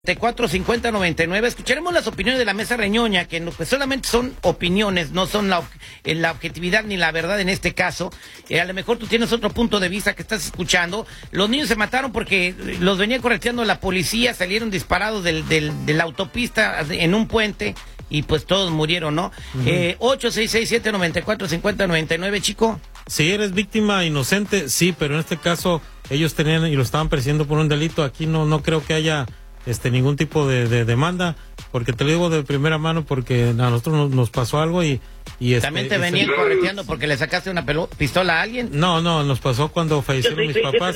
450-99. Escucharemos las opiniones de la mesa reñoña, que pues solamente son opiniones, no son la objetividad ni la verdad en este caso. A lo mejor tú tienes otro punto de vista que estás escuchando. Los niños se mataron porque los venía correteando la policía, salieron disparados de la autopista en un puente y pues todos murieron, ¿no? 866-794-5099, chico. Si eres víctima inocente, sí, pero en este caso ellos tenían y lo estaban persiguiendo por un delito. Aquí no creo que haya ningún tipo de demanda, porque te lo digo de primera mano, porque a nosotros nos pasó algo y ¿también te venían correteando porque le sacaste una pistola a alguien? No, nos pasó cuando fallecieron mis papás.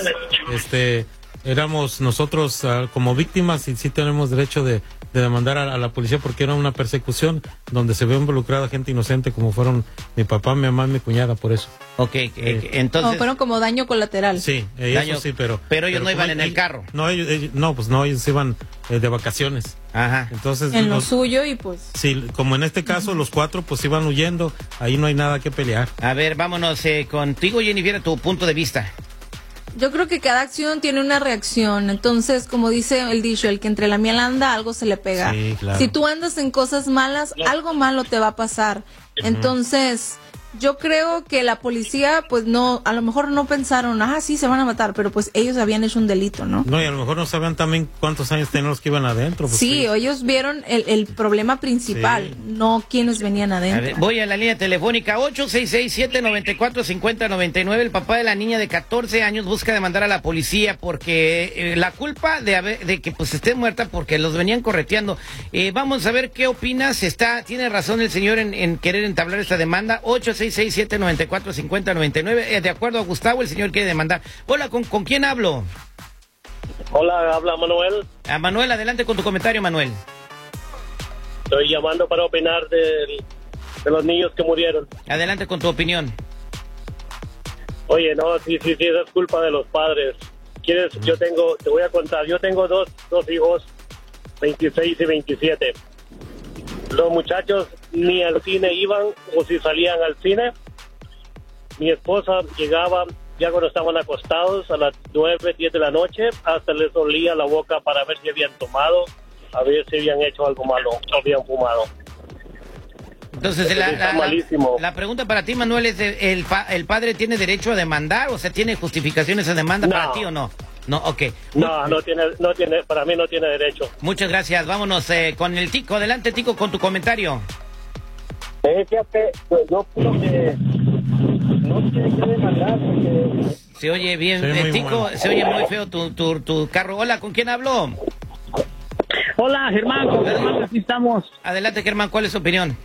Éramos nosotros como víctimas y sí tenemos derecho de demandar a la policía, porque era una persecución donde se ve involucrada gente inocente, como fueron mi papá, mi mamá y mi cuñada, por eso. Entonces... No, fueron como daño colateral. Sí, daño, sí, pero ellos no iban en el carro. No, ellos iban de vacaciones. Ajá. Entonces, en lo suyo y pues... Sí, como en este caso, los cuatro pues iban huyendo, ahí no hay nada que pelear. A ver, vámonos contigo, Jennifer, tu punto de vista. Yo creo que cada acción tiene una reacción. Entonces, como dice el dicho, el que entre la miel anda, algo se le pega. Sí, claro. Si tú andas en cosas malas, algo malo te va a pasar. Entonces, yo creo que la policía, pues no, a lo mejor no pensaron, sí, se van a matar, pero pues ellos habían hecho un delito, ¿no? No, y a lo mejor no sabían también cuántos años tenían los que iban adentro. Pues sí, ellos vieron el problema principal, no quienes venían adentro. A ver, voy a la línea telefónica 866-794-5099. El papá de la niña de 14 años busca demandar a la policía porque la culpa de que pues esté muerta porque los venían correteando. Vamos a ver qué opinas. Tiene razón el señor en querer entablar esta demanda. 866-794-5099. De acuerdo a Gustavo, el señor quiere demandar. Hola, ¿con quién hablo? Hola, habla Manuel. Manuel, adelante con tu comentario, Manuel. Estoy llamando para opinar de los niños que murieron. Adelante con tu opinión. Oye, no, sí, es culpa de los padres. ¿Quieres? Te voy a contar. Yo tengo dos hijos, 26 y 27. Los muchachos ni al cine iban, o si salían al cine. Mi esposa llegaba ya cuando estaban acostados a las 9, 10 de la noche, hasta les olía la boca para ver si habían tomado, a ver si habían hecho algo malo, o habían fumado. Entonces, la pregunta para ti, Manuel, es: ¿el padre tiene derecho a demandar? O sea, ¿tiene justificación esa demanda para ti o no? No, ok. No tiene, para mí no tiene derecho. Muchas gracias. Vámonos con el Tico. Adelante, Tico, con tu comentario. Fíjate, pues yo creo que no tiene que demandar porque... Se oye bien, Tico, se oye muy feo tu carro. Hola, ¿con quién hablo? Hola, Germán, con Germán, aquí estamos. Adelante, Germán, ¿cuál es su opinión?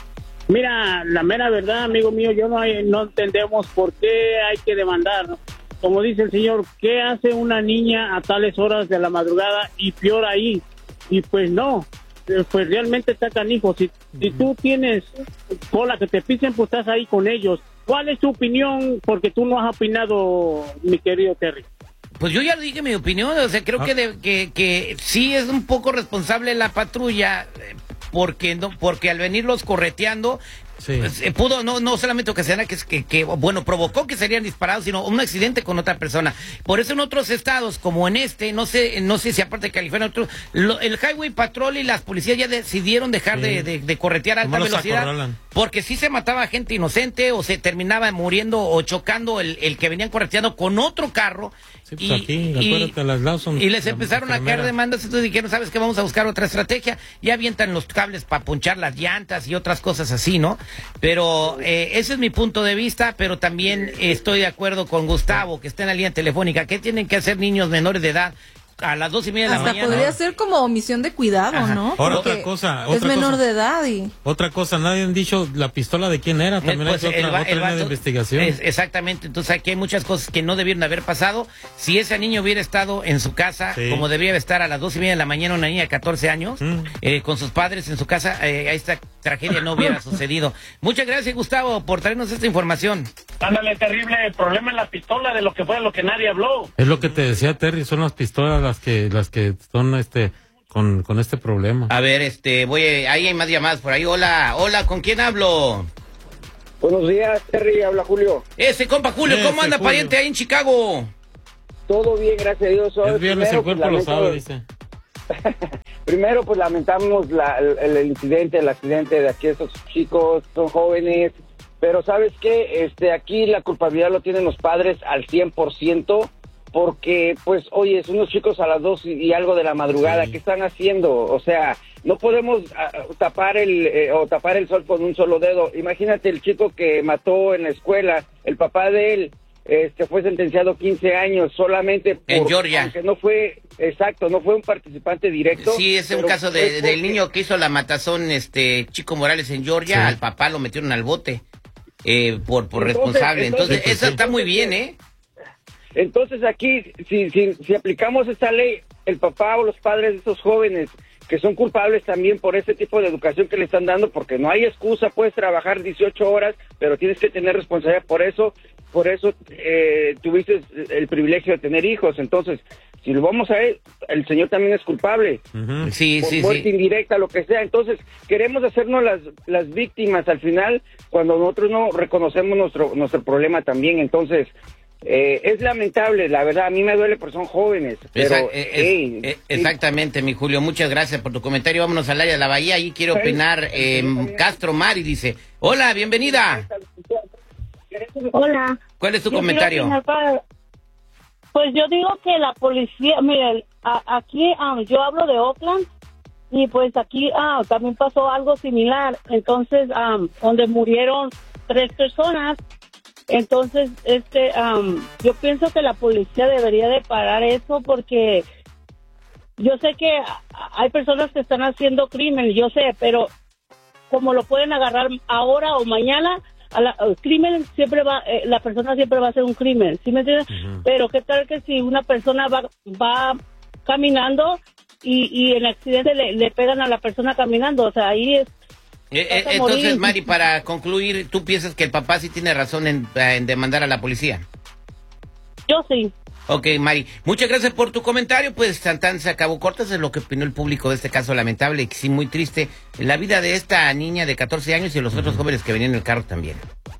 Mira, la mera verdad, amigo mío, no entendemos por qué hay que demandar. Como dice el señor, ¿qué hace una niña a tales horas de la madrugada y peor ahí? Y pues no, pues realmente está canijo. Si tú tienes cola que te pisen, pues estás ahí con ellos. ¿Cuál es tu opinión? Porque tú no has opinado, mi querido Terry. Pues yo ya dije mi opinión, o sea, creo que sí es un poco responsable la patrulla, porque al venirlos correteando, sí, pudo no solamente ocasionar que provocó que serían disparados, sino un accidente con otra persona. Por eso en otros estados, como en no sé si aparte de California, el Highway Patrol y las policías ya decidieron dejar de corretear a alta velocidad, porque sí se mataba gente inocente o se terminaba muriendo o chocando el que venían correteando con otro carro. Sí, pues acuérdate, las Lawson, y les empezaron a caer demandas, entonces dijeron, ¿sabes qué? Vamos a buscar otra estrategia. Ya avientan los cables para ponchar las llantas y otras cosas así, ¿no? Pero ese es mi punto de vista, pero también estoy de acuerdo con Gustavo, que está en la línea telefónica. ¿Qué tienen que hacer niños menores de edad a las 2:30 de la mañana? Hasta podría ser como omisión de cuidado, ¿no? Ahora, otra cosa. Es menor de edad y... Otra cosa, nadie han dicho la pistola de quién era, también hay otra línea de investigación. Exactamente, entonces aquí hay muchas cosas que no debieron haber pasado. Si ese niño hubiera estado en su casa, como debía estar a las 2:30 de la mañana, una niña de 14 años, con sus padres en su casa, esta tragedia no hubiera sucedido. Muchas gracias, Gustavo, por traernos esta información. Ándale, terrible, el problema es la pistola, de lo que fue lo que nadie habló. Es lo que te decía Terry, son las pistolas las que son con este problema. A ver, ahí hay más llamadas por ahí. Hola, ¿con quién hablo? Buenos días, Terry, habla Julio. Compa Julio, ¿cómo anda, Julio, pariente, ahí en Chicago? Todo bien, gracias a Dios. Es viernes, el cuerpo lo sabe, dice. Primero, pues lamentamos el accidente de aquí. Estos chicos son jóvenes, pero ¿sabes qué? Aquí la culpabilidad lo tienen los padres al 100%, porque, pues, oye, son unos chicos a las 2 y algo de la madrugada. Sí. ¿Qué están haciendo? O sea, no podemos tapar el sol con un solo dedo. Imagínate el chico que mató en la escuela, el papá de él, fue sentenciado 15 años solamente en Georgia. Aunque no fue, exacto, no fue un participante directo. Sí, es un caso del niño que hizo la matazón, Chico Morales en Georgia. Sí. Al papá lo metieron al bote por responsable. Entonces, eso está muy bien, ¿eh? Entonces aquí, si aplicamos esta ley, el papá o los padres de estos jóvenes que son culpables también por ese tipo de educación que le están dando, porque no hay excusa, puedes trabajar 18 horas, pero tienes que tener responsabilidad. Por eso tuviste el privilegio de tener hijos. Entonces, si lo vamos a ver, el señor también es culpable. Uh-huh. Sí, por muerte indirecta, lo que sea. Entonces, queremos hacernos las víctimas al final, cuando nosotros no reconocemos nuestro problema también. Entonces, es lamentable, la verdad, a mí me duele porque son jóvenes. Pero, exactamente, mi Julio, muchas gracias por tu comentario. Vámonos al área de la Bahía, ahí quiero opinar. Castro Mari dice, hola, bienvenida. Hola. ¿Cuál es tu comentario? Pues yo digo que la policía, miren, aquí yo hablo de Oakland y pues aquí también pasó algo similar. Entonces, donde murieron 3 personas. Entonces, yo pienso que la policía debería de parar eso, porque yo sé que hay personas que están haciendo crimen, yo sé, pero como lo pueden agarrar ahora o mañana, el crimen siempre la persona siempre va a hacer un crimen, ¿sí me entiendes? Uh-huh. Pero qué tal que si una persona va caminando y en accidente le pegan a la persona caminando, o sea, ahí es. Entonces, Mari, para concluir, ¿tú piensas que el papá sí tiene razón en demandar a la policía? Yo sí. Ok, Mari, muchas gracias por tu comentario. Pues tan se acabó cortas, es lo que opinó el público de este caso lamentable y sí muy triste, la vida de esta niña de 14 años y los otros jóvenes que venían en el carro también.